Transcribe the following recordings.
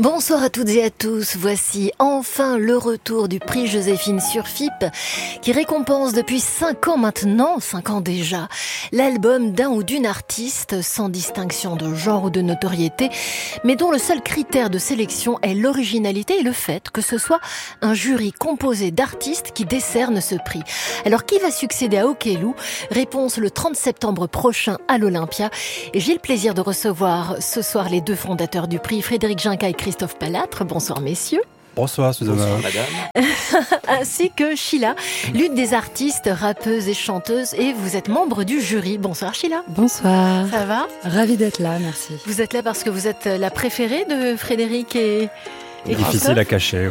Bonsoir à toutes et à tous, voici enfin le retour du prix Joséphine sur FIP qui récompense depuis 5 ans maintenant, 5 ans déjà, l'album d'un ou d'une artiste sans distinction de genre ou de notoriété, mais dont le seul critère de sélection est l'originalité et le fait que ce soit un jury composé d'artistes qui décerne ce prix. Alors qui va succéder à Okello? Réponse le 30 septembre prochain à l'Olympia. Et j'ai le plaisir de recevoir ce soir les deux fondateurs du prix, Frédéric Ginca et Christophe Palatre. Bonsoir messieurs. Bonsoir Susanna. Bonsoir madame. Ainsi que Sheila, l'une des artistes, rappeuses et chanteuses, et vous êtes membre du jury. Bonsoir Sheila. Bonsoir. Ça va? Ravie d'être là, merci. Vous êtes là parce que vous êtes la préférée de Frédéric et difficile à cacher.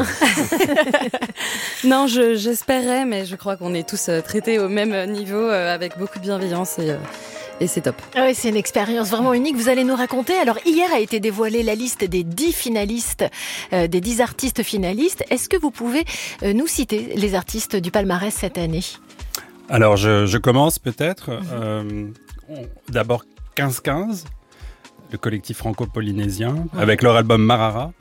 Non, j'espérais, mais je crois qu'on est tous traités au même niveau, avec beaucoup de bienveillance et c'est top. Ah oui, c'est une expérience vraiment unique. Vous allez nous raconter. Alors, hier a été dévoilée la liste des 10 finalistes, des 10 artistes finalistes. Est-ce que vous pouvez nous citer les artistes du palmarès cette année? Alors, je commence peut-être. D'abord, 15-15, le collectif franco-polynésien, avec leur album Marara.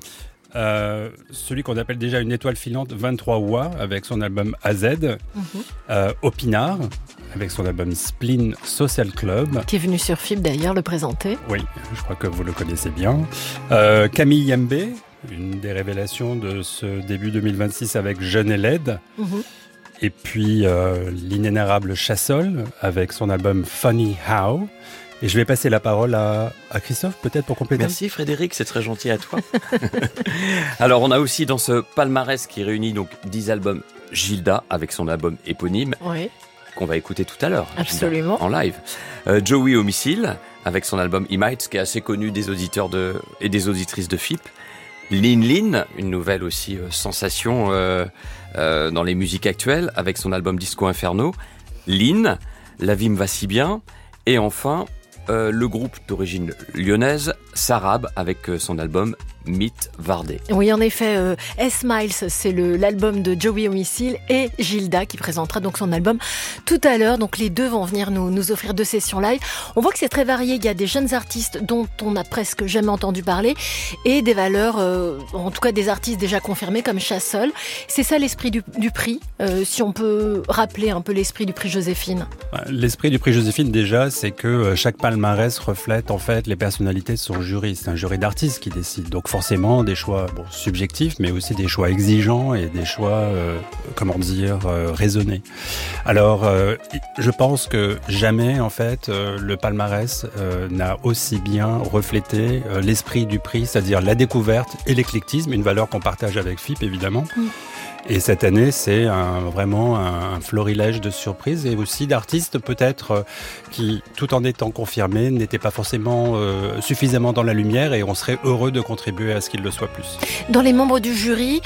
Celui qu'on appelle déjà une étoile filante, 23 Wa, avec son album AZ. Opinard, avec son album Spleen Social Club. Qui est venu sur FIP d'ailleurs le présenter. Oui, je crois que vous le connaissez bien. Camille Yembe, une des révélations de ce début 2026 avec Jeune et Laide. Et puis l'inénarrable Chassol, avec son album Funny How. Et je vais passer la parole à Christophe, peut-être pour compléter. Merci Frédéric, c'est très gentil à toi. Alors on a aussi dans ce palmarès qui réunit donc 10 albums, Gilda avec son album éponyme, Oui. qu'on va écouter tout à l'heure. Absolument. Gilda, en live. Joey Homicile avec son album Imites, qui est assez connu des auditeurs et des auditrices de FIP. Lin Lin, une nouvelle aussi sensation dans les musiques actuelles, avec son album Disco Inferno. Lin, La vie me va si bien. Et enfin, le groupe d'origine lyonnaise, Sarab, avec son album Mythe Vardé. Oui, en effet, S-Miles, c'est l'album de Joey Homicile et Gilda qui présentera donc son album tout à l'heure. Donc les deux vont venir nous offrir 2 sessions live. On voit que c'est très varié. Il y a des jeunes artistes dont on n'a presque jamais entendu parler et des valeurs, en tout cas des artistes déjà confirmés comme Chassol. C'est ça l'esprit du prix, si on peut rappeler un peu l'esprit du prix Joséphine. L'esprit du prix Joséphine déjà, c'est que chaque palmarès reflète en fait les personnalités de son jury. C'est un jury d'artistes qui décide. Donc forcément des choix subjectifs, mais aussi des choix exigeants et des choix, raisonnés. Alors, je pense que jamais, en fait, le palmarès n'a aussi bien reflété l'esprit du prix, c'est-à-dire la découverte et l'éclectisme, une valeur qu'on partage avec FIP, évidemment. Et cette année, c'est vraiment un florilège de surprises et aussi d'artistes peut-être qui, tout en étant confirmés, n'étaient pas forcément suffisamment dans la lumière et on serait heureux de contribuer à ce qu'ils le soient plus. Dans les membres du jury,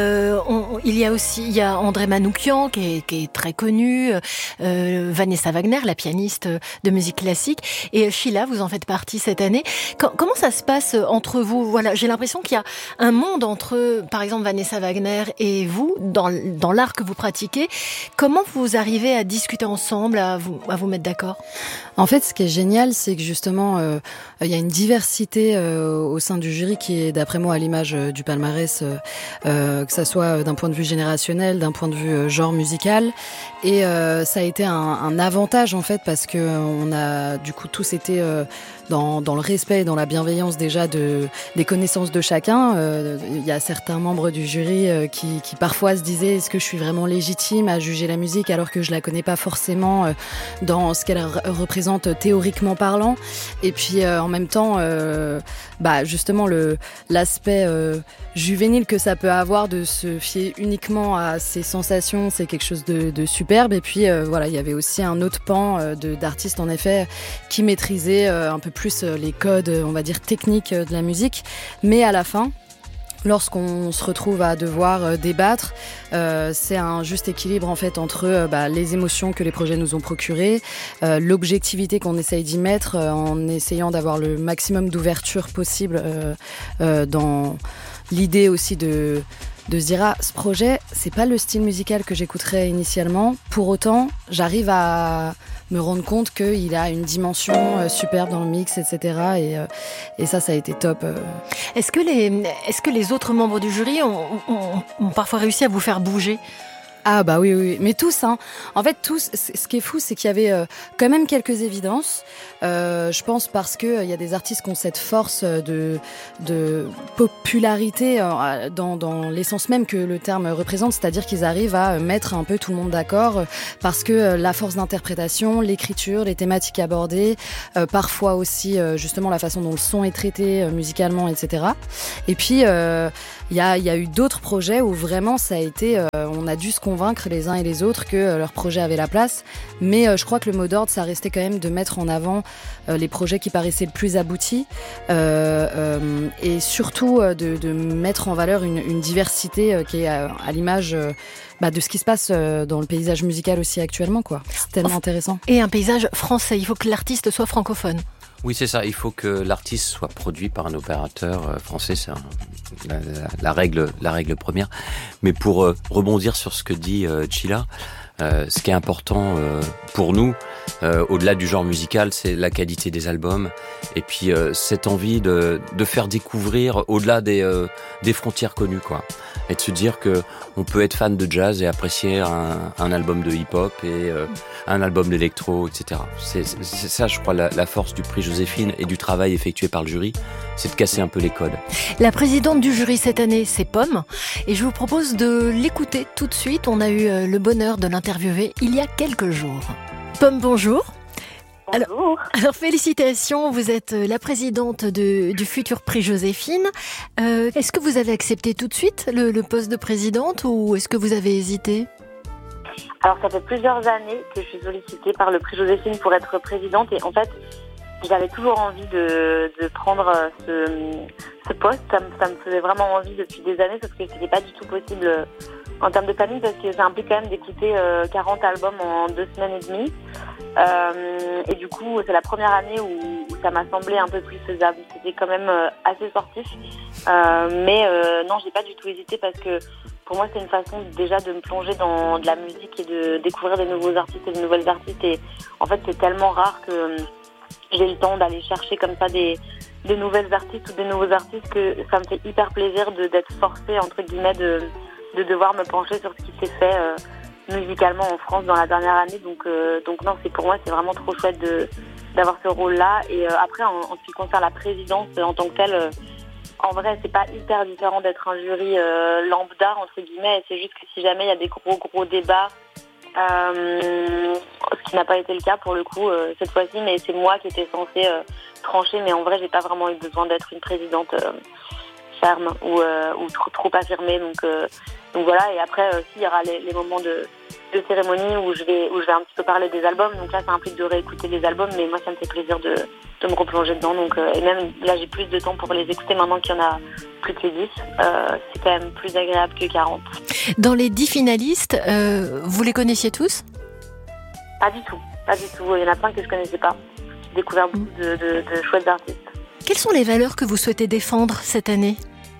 il y a André Manoukian qui est très connu, Vanessa Wagner, la pianiste de musique classique, et Sheila, vous en faites partie cette année. Comment ça se passe entre vous? Voilà, j'ai l'impression qu'il y a un monde entre, par exemple, Vanessa Wagner et vous, dans l'art que vous pratiquez. Comment vous arrivez à discuter ensemble, à vous mettre d'accord? En fait, ce qui est génial, c'est que justement, il y a une diversité au sein du jury qui est, d'après moi, à l'image du palmarès, que ça soit d'un point de vue générationnel, d'un point de vue genre musical. Et ça a été un avantage, en fait, parce que on a du coup tous été dans le respect et dans la bienveillance déjà des connaissances de chacun. Il y a certains membres du jury qui parfois se disaient est-ce que je suis vraiment légitime à juger la musique alors que je la connais pas forcément dans ce qu'elle représente théoriquement parlant. Et puis en même temps, justement l'aspect juvénile que ça peut avoir de se fier uniquement à ses sensations, c'est quelque chose de superbe. Et puis il y avait aussi un autre pan d'artistes en effet qui maîtrisaient un peu plus les codes, on va dire techniques de la musique, mais à la fin, lorsqu'on se retrouve à devoir débattre, c'est un juste équilibre en fait entre les émotions que les projets nous ont procurées, l'objectivité qu'on essaye d'y mettre en essayant d'avoir le maximum d'ouverture possible dans l'idée aussi de se dire ce projet c'est pas le style musical que j'écouterais initialement, pour autant j'arrive à me rendre compte qu'il a une dimension superbe dans le mix, etc. Et ça a été top. Est-ce que les autres membres du jury ont parfois réussi à vous faire bouger ? Ah bah oui, mais tous, hein. En fait, tous. Ce qui est fou, c'est qu'il y avait quand même quelques évidences. Je pense parce que il y a des artistes qui ont cette force de popularité dans l'essence même que le terme représente, c'est-à-dire qu'ils arrivent à mettre un peu tout le monde d'accord parce que la force d'interprétation, l'écriture, les thématiques abordées, parfois aussi justement la façon dont le son est traité musicalement, etc. Et puis il y a eu d'autres projets où vraiment ça a été, on a dû se convaincre les uns et les autres que leur projet avait la place. Mais je crois que le mot d'ordre, ça restait quand même de mettre en avant les projets qui paraissaient le plus aboutis et surtout de mettre en valeur une diversité qui est à l'image de ce qui se passe dans le paysage musical aussi actuellement, quoi. C'est tellement intéressant. Et un paysage français, il faut que l'artiste soit francophone. Oui, c'est ça. Il faut que l'artiste soit produit par un opérateur français. C'est la règle première. Mais pour rebondir sur ce que dit Chila, ce qui est important pour nous, au-delà du genre musical, c'est la qualité des albums et puis cette envie de faire découvrir au-delà des frontières connues, quoi. Et de se dire que on peut être fan de jazz et apprécier un album de hip-hop et un album d'électro, etc. C'est ça, je crois, la force du prix Joséphine et du travail effectué par le jury, c'est de casser un peu les codes. La présidente du jury cette année, c'est Pomme, et je vous propose de l'écouter tout de suite. On a eu le bonheur de l'interviewer il y a quelques jours. Pomme, bonjour. Bonjour. Alors félicitations, vous êtes la présidente du futur prix Joséphine. Est-ce que vous avez accepté tout de suite le poste de présidente ou est-ce que vous avez hésité ? Alors ça fait plusieurs années que je suis sollicitée par le prix Joséphine pour être présidente et en fait j'avais toujours envie de prendre ce poste. Ça me faisait vraiment envie depuis des années sauf que c'était pas du tout possible en termes de planning parce que ça implique quand même d'écouter 40 albums en 2 semaines et demie. Et du coup, c'est la première année où ça m'a semblé un peu plus faisable. C'était quand même assez sportif. Mais non, j'ai pas du tout hésité parce que pour moi, c'est une façon déjà de me plonger dans de la musique et de découvrir des nouveaux artistes et de nouvelles artistes. Et en fait, c'est tellement rare que j'ai le temps d'aller chercher comme ça des nouvelles artistes ou des nouveaux artistes que ça me fait hyper plaisir d'être forcée, entre guillemets, de devoir me pencher sur ce qui s'est fait musicalement en France dans la dernière année. Donc non, pour moi, c'est vraiment trop chouette d'avoir ce rôle-là. Et après, en ce qui concerne la présidence en tant que telle, en vrai, c'est pas hyper différent d'être un jury lambda, entre guillemets. C'est juste que si jamais il y a des gros débats, ce qui n'a pas été le cas pour le coup cette fois-ci, mais c'est moi qui étais censée trancher. Mais en vrai, j'ai pas vraiment eu besoin d'être une présidente ferme ou trop affirmée. Donc voilà. Et après, il y aura les moments de cérémonie où je vais un petit peu parler des albums. Donc là, ça implique de réécouter les albums, mais moi, ça me fait plaisir de me replonger dedans. Donc, et même là, j'ai plus de temps pour les écouter maintenant qu'il y en a plus que 10. C'est quand même plus agréable que 40. Dans les 10 finalistes, vous les connaissiez tous ? Pas du tout. Il y en a plein que je connaissais pas. J'ai découvert beaucoup de chouettes artistes. Quelles sont les valeurs que vous souhaitez défendre cette année ?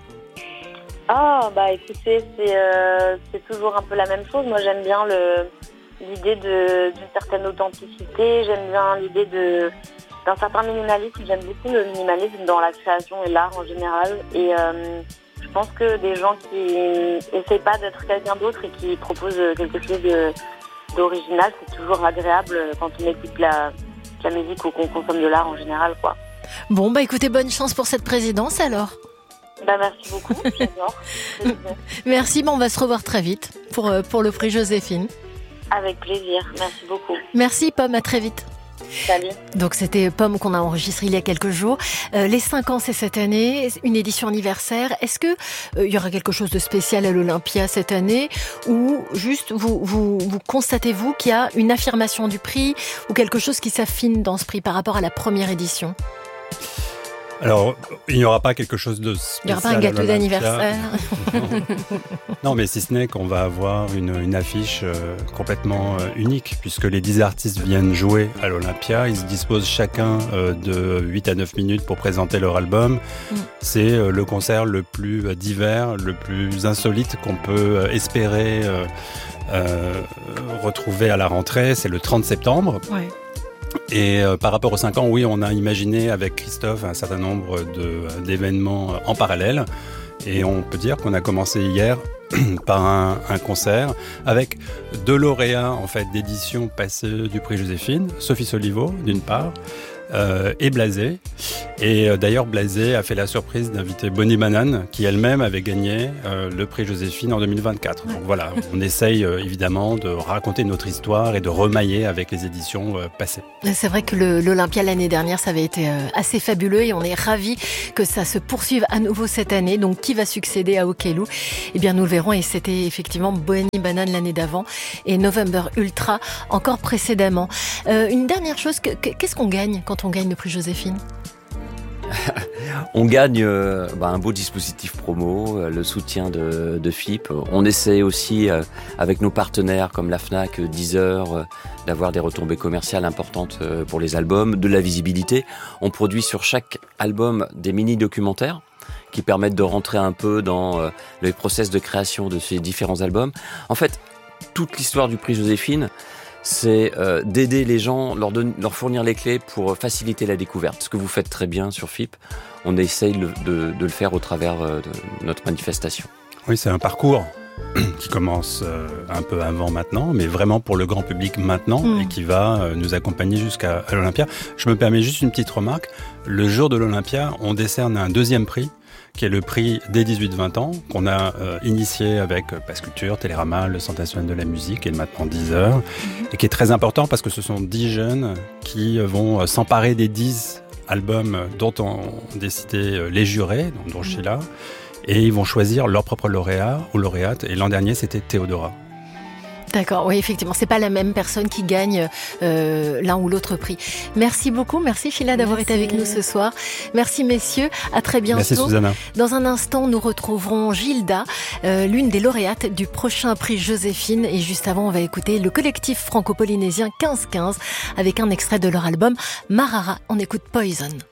Écoutez, c'est toujours un peu la même chose. Moi, j'aime bien l'idée d'une certaine authenticité. J'aime bien l'idée d'un certain minimalisme. J'aime beaucoup le minimalisme dans la création et l'art en général. Et je pense que des gens qui n'essayent pas d'être quelqu'un d'autre et qui proposent quelque chose d'original, c'est toujours agréable quand on écoute la musique ou qu'on consomme de l'art en général, quoi. Bon, écoutez, bonne chance pour cette présidence alors. Merci beaucoup, j'adore. Merci, on va se revoir très vite pour le prix Joséphine. Avec plaisir, merci beaucoup. Merci Pomme, à très vite. Salut. Donc c'était Pomme qu'on a enregistré il y a quelques jours. Les 5 ans, c'est cette année, une édition anniversaire. Est-ce que il y aura quelque chose de spécial à l'Olympia cette année ou juste vous constatez-vous qu'il y a une affirmation du prix ou quelque chose qui s'affine dans ce prix par rapport à la première édition ? Alors, il n'y aura pas quelque chose de spécial. Il n'y aura pas un gâteau d'anniversaire. Non, mais si ce n'est qu'on va avoir une affiche complètement unique, puisque les 10 artistes viennent jouer à l'Olympia. Ils se disposent chacun de 8 à 9 minutes pour présenter leur album. C'est le concert le plus divers, le plus insolite qu'on peut espérer retrouver à la rentrée. C'est le 30 septembre. Ouais. Et par rapport aux 5 ans, oui, on a imaginé avec Christophe un certain nombre d'événements en parallèle. Et on peut dire qu'on a commencé hier par un concert avec 2 lauréats en fait, d'édition passée du prix Joséphine, Sophie Soliveau d'une part, et Blasé. Et d'ailleurs, Blasé a fait la surprise d'inviter Bonnie Banane, qui elle-même avait gagné le prix Joséphine en 2024. Donc voilà, on essaye évidemment de raconter notre histoire et de remailler avec les éditions passées. C'est vrai que l'Olympia l'année dernière, ça avait été assez fabuleux et on est ravis que ça se poursuive à nouveau cette année. Donc qui va succéder à Okello ? Eh bien nous le verrons, et c'était effectivement Bonnie Banane l'année d'avant et November Ultra encore précédemment. Une dernière chose, qu'est-ce qu'on gagne quand on gagne le prix Joséphine ? On gagne un beau dispositif promo, le soutien de FIP. On essaie aussi, avec nos partenaires comme la Fnac, Deezer, d'avoir des retombées commerciales importantes pour les albums, de la visibilité. On produit sur chaque album des mini-documentaires qui permettent de rentrer un peu dans le process de création de ces différents albums. En fait, toute l'histoire du prix Joséphine, c'est d'aider les gens, leur fournir les clés pour faciliter la découverte. Ce que vous faites très bien sur FIP, on essaye de le faire au travers de notre manifestation. Oui, c'est un parcours qui commence un peu avant maintenant, mais vraiment pour le grand public maintenant, et qui va nous accompagner jusqu'à l'Olympia. Je me permets juste une petite remarque. Le jour de l'Olympia, on décerne un 2e prix, qui est le prix des 18-20 ans, qu'on a initié avec Pass Culture, Télérama, le Centre national de la musique et maintenant Deezer, et qui est très important parce que ce sont 10 jeunes qui vont s'emparer des 10 albums dont ont décidé les jurés, dont je suis là, et ils vont choisir leur propre lauréat ou lauréate, et l'an dernier c'était Théodora. D'accord, oui, effectivement, c'est pas la même personne qui gagne l'un ou l'autre prix. Merci beaucoup, merci Sheila d'avoir été avec nous ce soir. Merci messieurs, à très bientôt. Merci Susanna. Dans un instant, nous retrouverons Gilda, l'une des lauréates du prochain prix Joséphine. Et juste avant, on va écouter le collectif franco-polynésien 15-15 avec un extrait de leur album Marara. On écoute Poison.